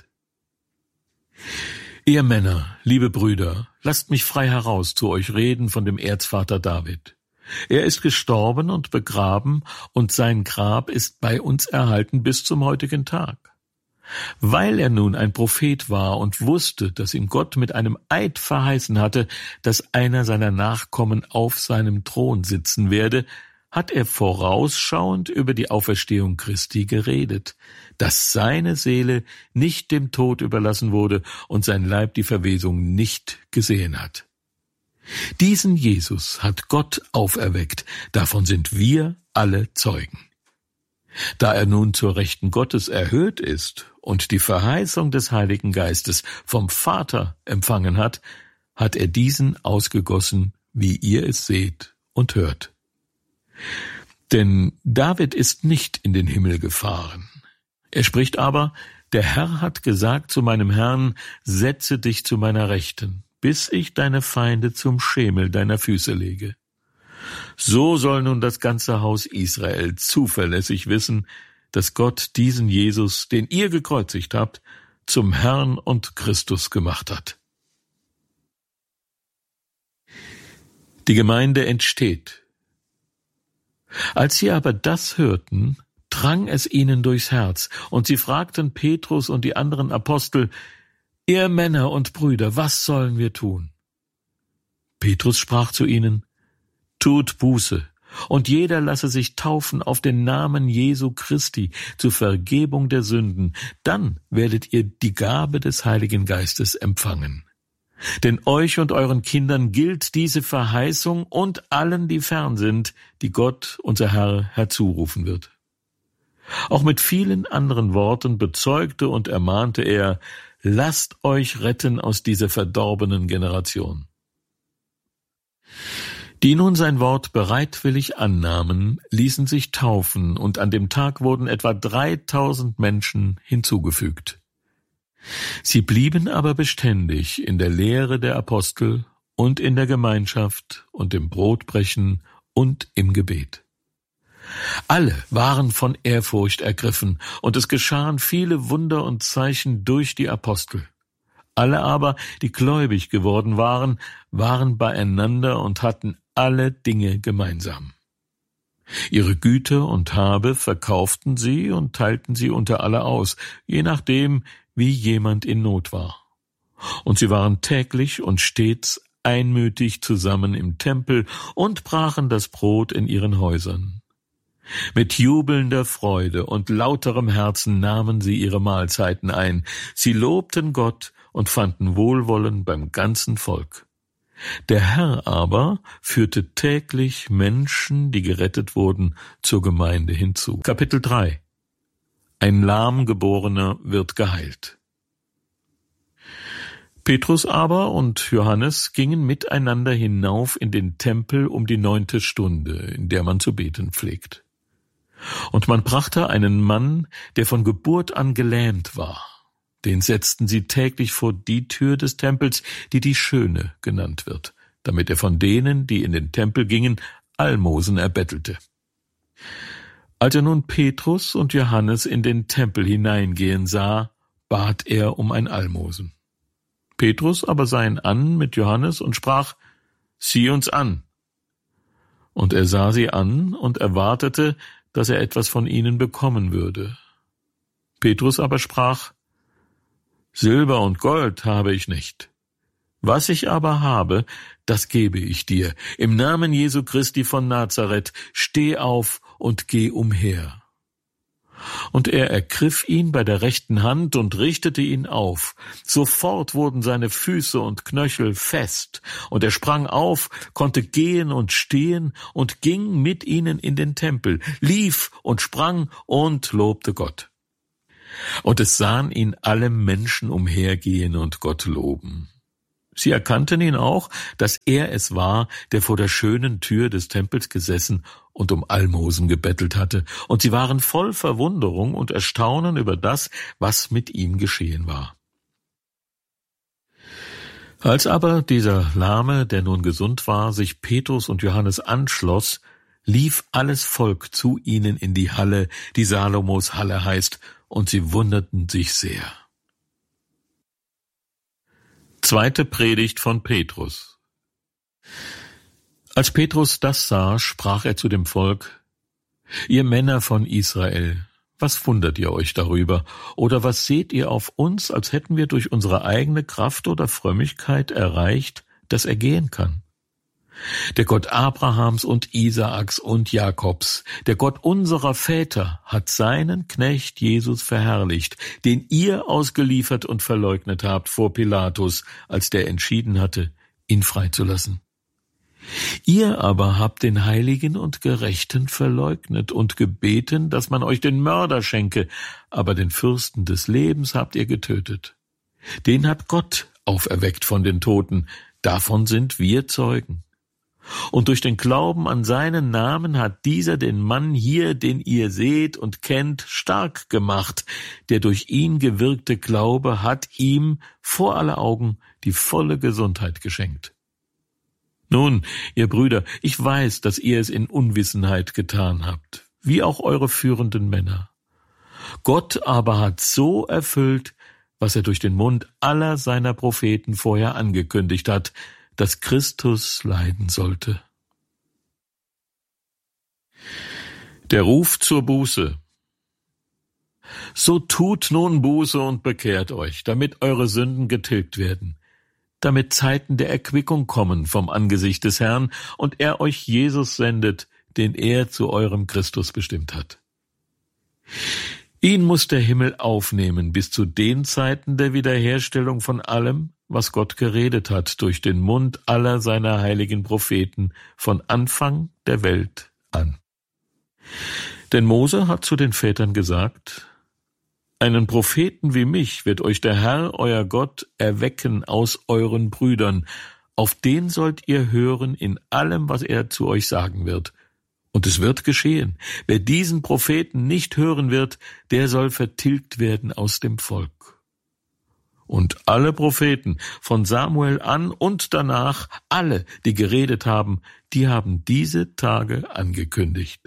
Ihr Männer, liebe Brüder, lasst mich frei heraus zu euch reden von dem Erzvater David. Er ist gestorben und begraben, und sein Grab ist bei uns erhalten bis zum heutigen Tag. Weil er nun ein Prophet war und wusste, dass ihm Gott mit einem Eid verheißen hatte, dass einer seiner Nachkommen auf seinem Thron sitzen werde, hat er vorausschauend über die Auferstehung Christi geredet, dass seine Seele nicht dem Tod überlassen wurde und sein Leib die Verwesung nicht gesehen hat. Diesen Jesus hat Gott auferweckt, davon sind wir alle Zeugen. Da er nun zur Rechten Gottes erhöht ist und die Verheißung des Heiligen Geistes vom Vater empfangen hat, hat er diesen ausgegossen, wie ihr es seht und hört. Denn David ist nicht in den Himmel gefahren. Er spricht aber: Der Herr hat gesagt zu meinem Herrn, setze dich zu meiner Rechten, bis ich deine Feinde zum Schemel deiner Füße lege. So soll nun das ganze Haus Israel zuverlässig wissen, dass Gott diesen Jesus, den ihr gekreuzigt habt, zum Herrn und Christus gemacht hat. Die Gemeinde entsteht. Als sie aber das hörten, drang es ihnen durchs Herz, und sie fragten Petrus und die anderen Apostel: Ihr Männer und Brüder, was sollen wir tun? Petrus sprach zu ihnen: Tut Buße, und jeder lasse sich taufen auf den Namen Jesu Christi zur Vergebung der Sünden, dann werdet ihr die Gabe des Heiligen Geistes empfangen. Denn euch und euren Kindern gilt diese Verheißung und allen, die fern sind, die Gott, unser Herr, herzurufen wird. Auch mit vielen anderen Worten bezeugte und ermahnte er: Lasst euch retten aus dieser verdorbenen Generation. Die nun sein Wort bereitwillig annahmen, ließen sich taufen, und an dem Tag wurden etwa dreitausend Menschen hinzugefügt. Sie blieben aber beständig in der Lehre der Apostel und in der Gemeinschaft und im Brotbrechen und im Gebet. Alle waren von Ehrfurcht ergriffen, und es geschahen viele Wunder und Zeichen durch die Apostel. Alle aber, die gläubig geworden waren, waren beieinander und hatten alle Dinge gemeinsam. Ihre Güter und Habe verkauften sie und teilten sie unter alle aus, je nachdem, wie jemand in Not war. Und sie waren täglich und stets einmütig zusammen im Tempel und brachen das Brot in ihren Häusern. Mit jubelnder Freude und lauterem Herzen nahmen sie ihre Mahlzeiten ein. Sie lobten Gott und fanden Wohlwollen beim ganzen Volk. Der Herr aber führte täglich Menschen, die gerettet wurden, zur Gemeinde hinzu. Kapitel drei. Ein Lahmgeborener wird geheilt. Petrus aber und Johannes gingen miteinander hinauf in den Tempel um die neunte Stunde, in der man zu beten pflegt. Und man brachte einen Mann, der von Geburt an gelähmt war. Den setzten sie täglich vor die Tür des Tempels, die die Schöne genannt wird, damit er von denen, die in den Tempel gingen, Almosen erbettelte. Als er nun Petrus und Johannes in den Tempel hineingehen sah, bat er um ein Almosen. Petrus aber sah ihn an mit Johannes und sprach: Sieh uns an. Und er sah sie an und erwartete, dass er etwas von ihnen bekommen würde. Petrus aber sprach: Silber und Gold habe ich nicht. Was ich aber habe, das gebe ich dir. Im Namen Jesu Christi von Nazareth, steh auf und geh umher. Und er ergriff ihn bei der rechten Hand und richtete ihn auf. Sofort wurden seine Füße und Knöchel fest, und er sprang auf, konnte gehen und stehen und ging mit ihnen in den Tempel, lief und sprang und lobte Gott. Und es sahen ihn alle Menschen umhergehen und Gott loben. Sie erkannten ihn auch, dass er es war, der vor der schönen Tür des Tempels gesessen und um Almosen gebettelt hatte, und sie waren voll Verwunderung und Erstaunen über das, was mit ihm geschehen war. Als aber dieser Lahme, der nun gesund war, sich Petrus und Johannes anschloss, lief alles Volk zu ihnen in die Halle, die Salomos Halle heißt, und sie wunderten sich sehr. Zweite Predigt von Petrus. Als Petrus das sah, sprach er zu dem Volk: Ihr Männer von Israel, was wundert ihr euch darüber? Oder was seht ihr auf uns, als hätten wir durch unsere eigene Kraft oder Frömmigkeit erreicht, dass er gehen kann? Der Gott Abrahams und Isaaks und Jakobs, der Gott unserer Väter, hat seinen Knecht Jesus verherrlicht, den ihr ausgeliefert und verleugnet habt vor Pilatus, als der entschieden hatte, ihn freizulassen. Ihr aber habt den Heiligen und Gerechten verleugnet und gebeten, dass man euch den Mörder schenke, aber den Fürsten des Lebens habt ihr getötet. Den hat Gott auferweckt von den Toten, davon sind wir Zeugen. Und durch den Glauben an seinen Namen hat dieser den Mann hier, den ihr seht und kennt, stark gemacht. Der durch ihn gewirkte Glaube hat ihm vor aller Augen die volle Gesundheit geschenkt. Nun, ihr Brüder, ich weiß, dass ihr es in Unwissenheit getan habt, wie auch eure führenden Männer. Gott aber hat so erfüllt, was er durch den Mund aller seiner Propheten vorher angekündigt hat, dass Christus leiden sollte. Der Ruf zur Buße. So tut nun Buße und bekehrt euch, damit eure Sünden getilgt werden, damit Zeiten der Erquickung kommen vom Angesicht des Herrn und er euch Jesus sendet, den er zu eurem Christus bestimmt hat. Ihn muss der Himmel aufnehmen bis zu den Zeiten der Wiederherstellung von allem, was Gott geredet hat durch den Mund aller seiner heiligen Propheten von Anfang der Welt an. Denn Mose hat zu den Vätern gesagt: Einen Propheten wie mich wird euch der Herr, euer Gott, erwecken aus euren Brüdern. Auf den sollt ihr hören in allem, was er zu euch sagen wird. Und es wird geschehen. Wer diesen Propheten nicht hören wird, der soll vertilgt werden aus dem Volk. Und alle Propheten, von Samuel an und danach, alle, die geredet haben, die haben diese Tage angekündigt.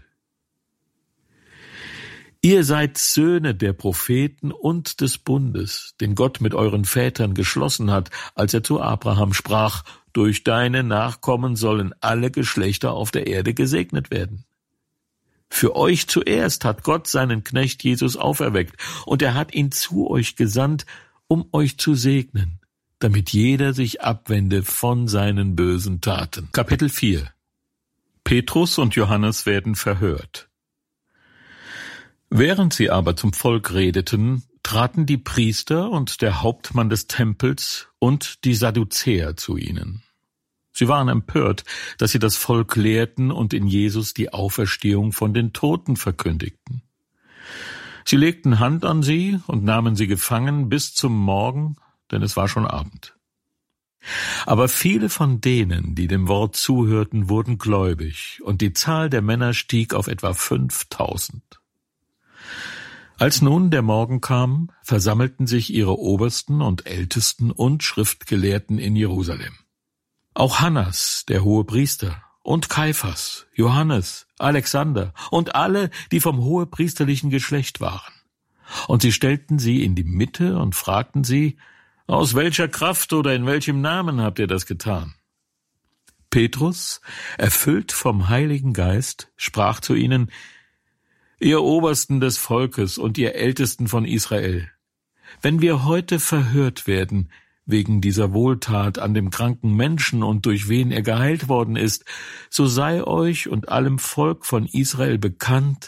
Ihr seid Söhne der Propheten und des Bundes, den Gott mit euren Vätern geschlossen hat, als er zu Abraham sprach: Durch deine Nachkommen sollen alle Geschlechter auf der Erde gesegnet werden. Für euch zuerst hat Gott seinen Knecht Jesus auferweckt, und er hat ihn zu euch gesandt, um euch zu segnen, damit jeder sich abwende von seinen bösen Taten. Kapitel vier. Petrus und Johannes werden verhört. Während sie aber zum Volk redeten, traten die Priester und der Hauptmann des Tempels und die Sadduzäer zu ihnen. Sie waren empört, dass sie das Volk lehrten und in Jesus die Auferstehung von den Toten verkündigten. Sie legten Hand an sie und nahmen sie gefangen bis zum Morgen, denn es war schon Abend. Aber viele von denen, die dem Wort zuhörten, wurden gläubig, und die Zahl der Männer stieg auf etwa fünftausend. Als nun der Morgen kam, versammelten sich ihre Obersten und Ältesten und Schriftgelehrten in Jerusalem. Auch Hannas, der Hohepriester, und Kaiphas, Johannes, Alexander und alle, die vom hohepriesterlichen Geschlecht waren. Und sie stellten sie in die Mitte und fragten sie: Aus welcher Kraft oder in welchem Namen habt ihr das getan? Petrus, erfüllt vom Heiligen Geist, sprach zu ihnen: Ihr Obersten des Volkes und ihr Ältesten von Israel, wenn wir heute verhört werden wegen dieser Wohltat an dem kranken Menschen und durch wen er geheilt worden ist, so sei euch und allem Volk von Israel bekannt,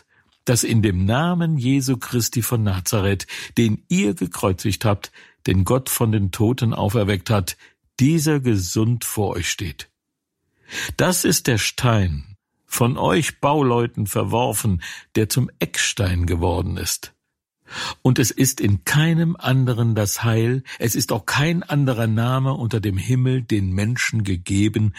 dass in dem Namen Jesu Christi von Nazareth, den ihr gekreuzigt habt, den Gott von den Toten auferweckt hat, dieser gesund vor euch steht. Das ist der Stein, von euch Bauleuten verworfen, der zum Eckstein geworden ist. Und es ist in keinem anderen das Heil, es ist auch kein anderer Name unter dem Himmel den Menschen gegeben,